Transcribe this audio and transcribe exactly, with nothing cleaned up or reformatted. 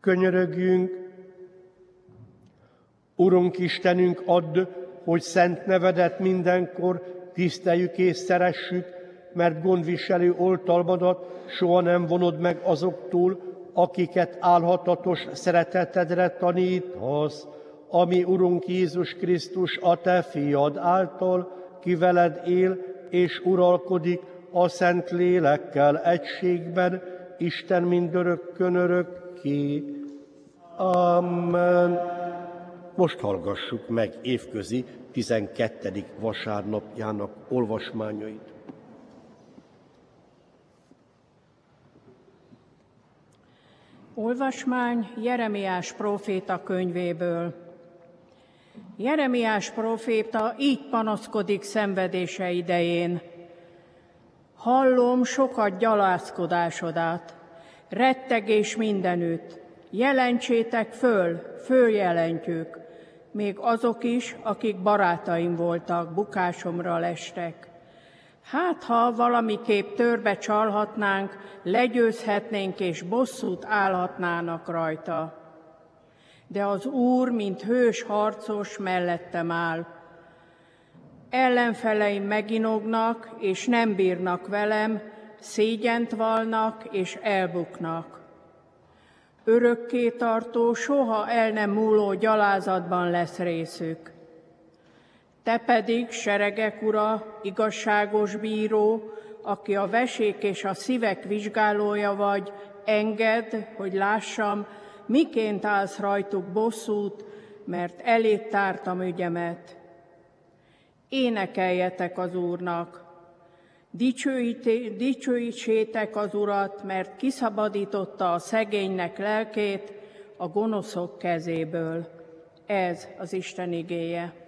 Könyörögjünk. Urunk Istenünk, add, hogy szent nevedet mindenkor tiszteljük és szeressük, mert gondviselő oltalmadat soha nem vonod meg azoktól, akiket álhatatos szeretetedre tanítasz, ami Urunk Jézus Krisztus, a Te fiad által, ki veled él és uralkodik a Szent Lélekkel egységben, Isten mindörökkön örökké. Amen. Most hallgassuk meg évközi tizenkettedik vasárnapjának olvasmányait. Olvasmány Jeremiás próféta könyvéből. Jeremiás próféta így panaszkodik szenvedése idején. Hallom sokat gyalázkodásodát, rettegés mindenütt. Jelentsétek föl, följelentjük, még azok is, akik barátaim voltak, bukásomra lestek. Hát, ha valamiképp törbe csalhatnánk, legyőzhetnénk és bosszút állhatnának rajta. De az Úr, mint hős harcos, mellettem áll. Ellenfeleim meginognak, és nem bírnak velem, szégyent vallnak, és elbuknak. Örökkétartó, soha el nem múló gyalázatban lesz részük. Te pedig, seregek ura, igazságos bíró, aki a vesék és a szívek vizsgálója vagy, engedd, hogy lássam, miként állsz rajtuk bosszút, mert eléd tártam ügyemet. Énekeljetek az Úrnak, dicsőítsétek az Urat, mert kiszabadította a szegénynek lelkét a gonoszok kezéből. Ez az Isten igéje.